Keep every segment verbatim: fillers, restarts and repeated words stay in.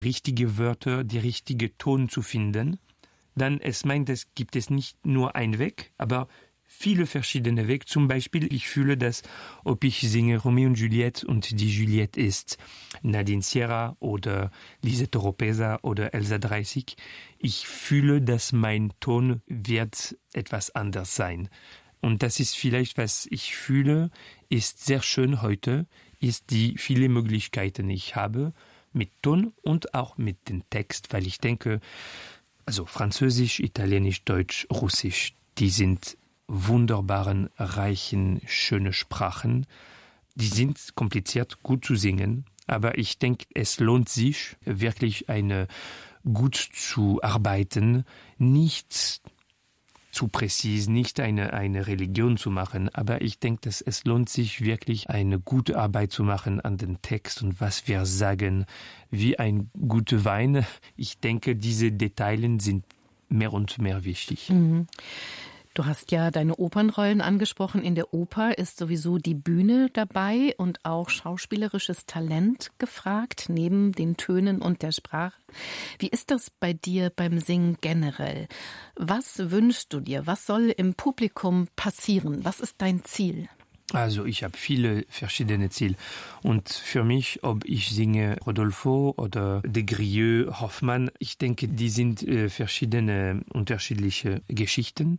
richtige Wörter, die richtige Ton zu finden. Dann, es meint, es gibt es nicht nur einen Weg, aber viele verschiedene Wege. Zum Beispiel, ich fühle, dass, ob ich singe Romeo und Juliette und die Juliette ist Nadine Sierra oder Lisette Oropesa oder Elsa dreißig, ich fühle, dass mein Ton wird etwas anders sein. Und das ist vielleicht, was ich fühle, ist sehr schön heute, ist die viele Möglichkeiten, die ich habe, mit Ton und auch mit dem Text, weil ich denke, also Französisch, Italienisch, Deutsch, Russisch, die sind wunderbaren, reichen, schöne Sprachen. Die sind kompliziert, gut zu singen, aber ich denke, es lohnt sich, wirklich eine gut zu arbeiten, nicht zu präzise, nicht eine, eine Religion zu machen, aber ich denke, dass es lohnt sich wirklich eine gute Arbeit zu machen an den Text und was wir sagen, wie ein guter Wein. Ich denke, diese Details sind mehr und mehr wichtig. Mhm. Du hast ja deine Opernrollen angesprochen. In der Oper ist sowieso die Bühne dabei und auch schauspielerisches Talent gefragt, neben den Tönen und der Sprache. Wie ist das bei dir beim Singen generell? Was wünschst du dir? Was soll im Publikum passieren? Was ist dein Ziel? Also ich habe viele verschiedene Ziele und für mich, ob ich singe Rodolfo oder de Grieux, Hoffmann, ich denke, die sind äh, verschiedene, unterschiedliche Geschichten.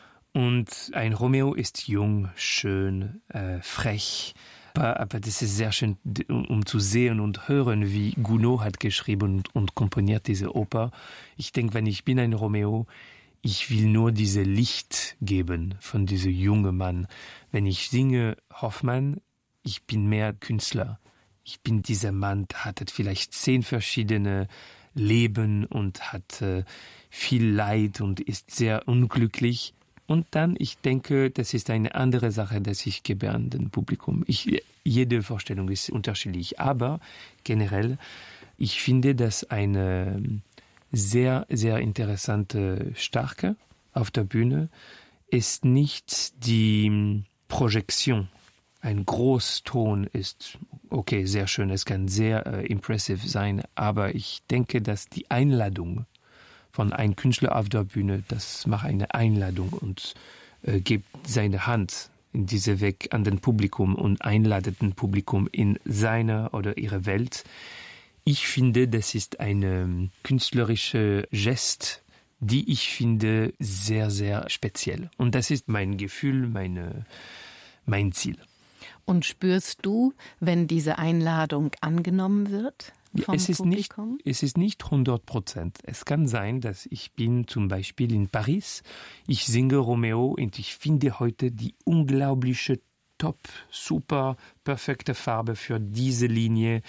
Und ein Romeo ist jung, schön, äh, frech. Aber, aber das ist sehr schön, um, um zu sehen und hören, wie Gounod hat geschrieben und, und komponiert diese Oper. Ich denke, wenn ich bin ein Romeo, ich will nur diese Licht geben von diesem jungen Mann. Wenn ich singe Hoffmann, ich bin mehr Künstler. Ich bin dieser Mann, der hat vielleicht zehn verschiedene Leben und hat äh, viel Leid und ist sehr unglücklich. Und dann, ich denke, das ist eine andere Sache, dass ich gebe an den Publikum. Ich, jede Vorstellung ist unterschiedlich, aber generell, ich finde, dass eine sehr, sehr interessante Stärke auf der Bühne ist nicht die Projektion. Ein Großton ist, okay, sehr schön, es kann sehr äh, impressive sein, aber ich denke, dass die Einladung von einem Künstler auf der Bühne, das macht eine Einladung und äh, gibt seine Hand in diese Weg an den Publikum und einladet den Publikum in seine oder ihre Welt. Ich finde, das ist eine künstlerische Geste, die ich finde sehr, sehr speziell. Und das ist mein Gefühl, meine, mein Ziel. Und spürst du, wenn diese Einladung angenommen wird? Ja, es ist nicht, es ist nicht hundert Prozent. Es kann sein, dass ich bin zum Beispiel in Paris, ich singe Romeo und ich finde heute die unglaubliche, top, super, perfekte Farbe für diese Linie.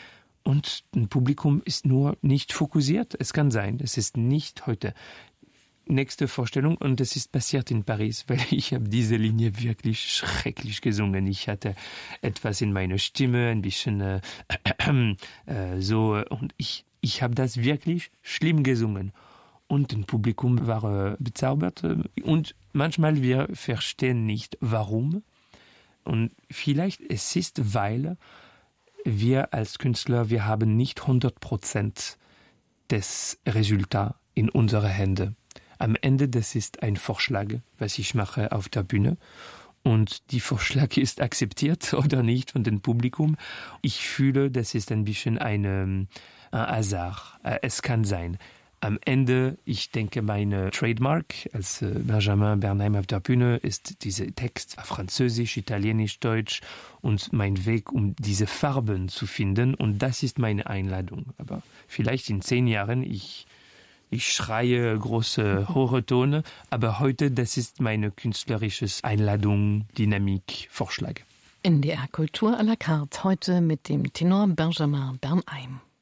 Und ein Publikum ist nur nicht fokussiert. Es kann sein, es ist nicht heute. Nächste Vorstellung, und es ist passiert in Paris, weil ich habe diese Linie wirklich schrecklich gesungen. Ich hatte etwas in meiner Stimme, ein bisschen äh, äh, äh, so, und ich, ich habe das wirklich schlimm gesungen. Und das Publikum war äh, bezaubert. Und manchmal wir verstehen nicht, warum. Und vielleicht es ist, weil wir als Künstler, wir haben nicht hundert Prozent des Resultats in unsere Hände. Am Ende, das ist ein Vorschlag, was ich mache auf der Bühne. Und die Vorschlag ist akzeptiert oder nicht von dem Publikum. Ich fühle, das ist ein bisschen eine, ein Hazard. Es kann sein. Am Ende, ich denke, meine Trademark als Benjamin Bernheim auf der Bühne ist dieser Text Französisch, Italienisch, Deutsch und mein Weg, um diese Farben zu finden. Und das ist meine Einladung. Aber vielleicht in zehn Jahren, ich Ich schreie große, hohe Töne, aber heute, das ist meine künstlerische Einladung, Dynamik, Vorschlag. N D R Kultur à la carte, heute mit dem Tenor Benjamin Bernheim.